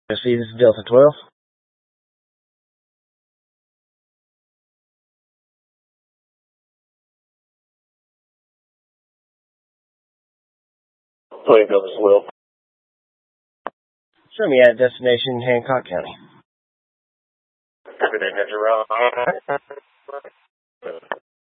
See, this is Delta 12. Plainville as well. Show me at destination Hancock County. Everything that's around.